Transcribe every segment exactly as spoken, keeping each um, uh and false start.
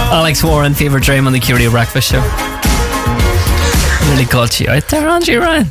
Alex Warren, favourite dream on the Q Radio Breakfast Show. Really caught you out there, Andrew Ryan.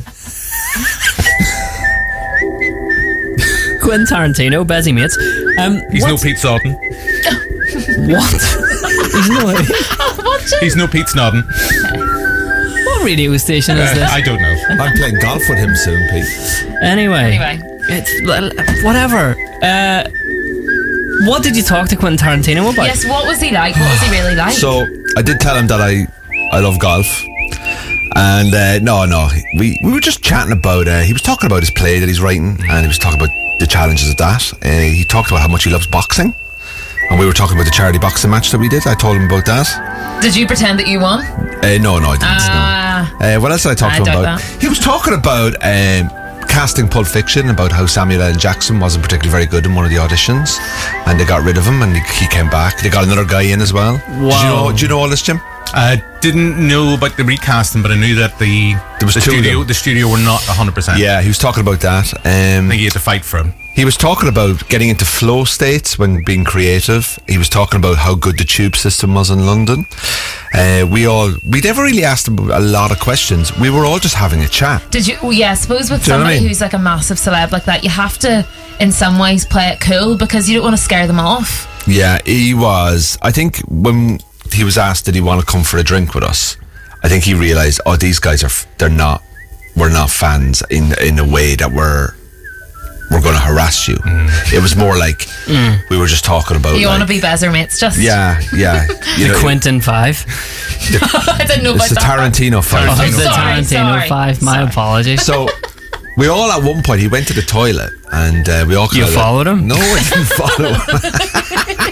Quentin Tarantino, Bezzy Mates. Um, He's what? no Pete Snodden. What? He's no. He's no Pete Snodden. What radio station is Uh, this? I don't know. I'm playing golf with him soon, Pete. Anyway, Anyway. it's whatever. Uh, what did you talk to Quentin Tarantino about? Yes, what was he like? What was he really like? So I did tell him that I I love golf, and uh, no, no, we we were just chatting about. Uh, he was talking about his play that he's writing, and he was talking about the challenges of that. Uh, he talked about how much he loves boxing, and we were talking about the charity boxing match that we did. I told him about that. Did you pretend that you won? Uh, no, no, I didn't. Ah. no. Uh, what else did I talk I to him doubt about? that. He was talking about um, casting Pulp Fiction, about how Samuel L. Jackson wasn't particularly very good in one of the auditions, and they got rid of him, and he, he came back. They got another guy in as well. Did you know, do you know all this, Jim? I didn't know about the recasting, but I knew that the There was the two of studio them. the studio were not one hundred percent. Yeah, he was talking about that. Um, I think he had to fight for him. He was talking about getting into flow states when being creative. He was talking about how good the tube system was in London. Uh, we all, we never really asked him a lot of questions. We were all just having a chat. Did you? well, Yeah, I suppose with Do you know what I somebody mean? who's like a massive celeb like that, you have to, in some ways, play it cool because you don't want to scare them off. Yeah, he was. I think when he was asked, did he want to come for a drink with us? I think he realised, oh, these guys are, f- they're not, we're not fans in in a way that we're, we're going to harass you. Mm. It was more like, we were just talking about. You want to like- be Bezzer mates, just Yeah, yeah. You The know, Quentin Five. I didn't know It's about the that. Tarantino fight. Oh, the sorry, Tarantino sorry, Five. My sorry. apologies. So we all at one point, he went to the toilet, and uh, we all You kinda- followed him? No, I didn't follow him.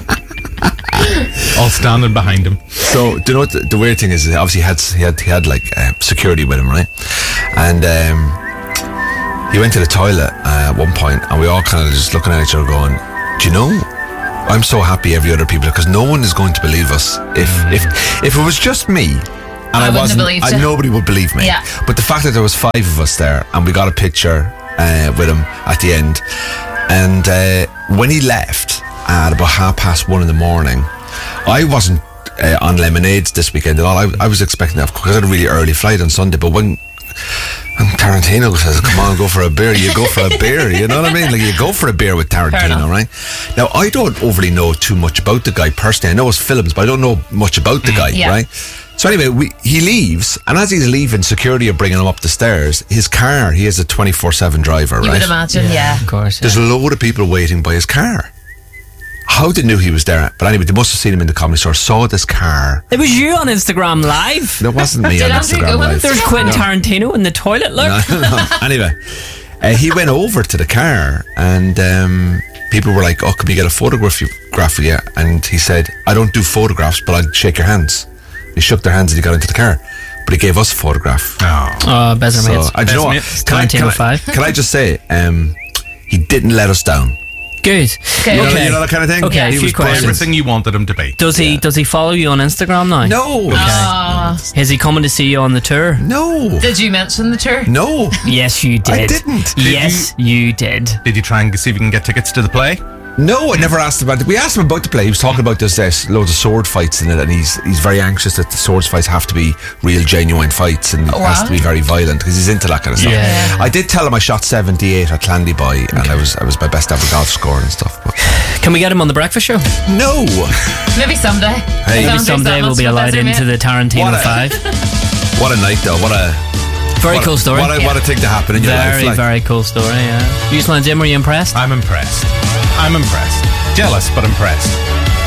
All standing behind him. So do you know what the, the weird thing is? is obviously he had he had he had like uh, security with him, right? And um, he went to the toilet uh, at one point, and we all kind of just looking at each other, going, "Do you know? I'm so happy every other people because no one is going to believe us if if if it was just me." And I, I wouldn't have wasn't. believed I, you. nobody would believe me. Yeah. But the fact that there was five of us there, and we got a picture uh, with him at the end, and uh, when he left at about half past one in the morning, I wasn't uh, on Lemonades this weekend at all. I, I was expecting that because I had a really early flight on Sunday. But when, when Tarantino says, "Come on, go for a beer," you go for a beer. You know what I mean? Like you go for a beer with Tarantino, enough. right? Now I don't overly know too much about the guy personally. I know his films, but I don't know much about the guy, Yeah. right? So anyway, we, he leaves, and as he's leaving, security are bringing him up the stairs. His car, he has a twenty-four seven driver, You right? would imagine, yeah. Of course. There's Yeah. a load of people waiting by his car. How they knew he was there? But anyway, they must have seen him in the comedy store, saw this car. It was you on Instagram Live. That wasn't me Did on Andrew Instagram go on Live. There's Quentin Tarantino in the toilet. Look. No, no. Anyway, uh, he went over to the car, and um, people were like, "Oh, can we get a photograph graph with you?" And he said, "I don't do photographs, but I'd shake your hands." He shook their hands and he got into the car, but he gave us a photograph. Oh. Oh, Bezzer So, Mates. I, do you know what? Mates, Can I, can, Tarantino I, five. can I just say, um, he didn't let us down. Good. Okay. You know, Okay. you know that kind of thing? Okay, a He few was questions. brilliant. Everything you wanted him to be. Does he does he follow you on Instagram now? No. Ah. Is he coming to see you on the tour? No. Did you mention the tour? No. Yes, you did. I didn't. Did Yes, you did. Did you try and see if you can get tickets to the play? No, I never asked about it. We asked him about the play. He was talking about there's uh, loads of sword fights in it, and he's he's very anxious that the sword fights have to be real, genuine fights, and it Oh, has wow. to be very violent because he's into that kind of stuff. Yeah. I did tell him I shot seventy-eight at Clandyboy, and I was I was my best ever golf score and stuff. But Can we get him on the breakfast show? no, Maybe someday. Hey. If Maybe Andrew's someday that we'll much be of a allowed Bezzer into mate. the Tarantino What a- Five. what a night though! What a Very what cool a, story. What a, what a thing to happen in your Very, life. Like, very cool story. Yeah. You, Jim, were you impressed? I'm impressed. I'm impressed. Jealous, but impressed.